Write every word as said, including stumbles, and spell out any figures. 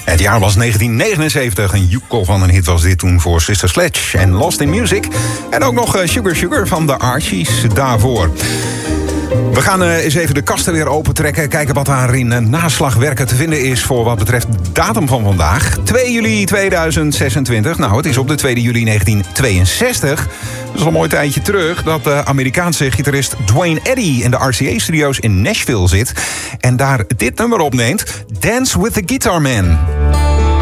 Het jaar was negentien negenenzeventig. Een joekel van een hit was dit toen voor Sister Sledge en Lost in Music. En ook nog Sugar Sugar van de Archies daarvoor. We gaan uh, eens even de kasten weer opentrekken. Kijken wat daar in uh, naslagwerken te vinden is voor wat betreft de datum van vandaag. twee juli tweeduizend zesentwintig. Nou, het is op de tweede juli negentien tweeënzestig. Dat is al een mooi tijdje terug dat de Amerikaanse gitarist Duane Eddy in de R C A-studio's in Nashville zit. En daar dit nummer opneemt, Dance with the Guitar Man.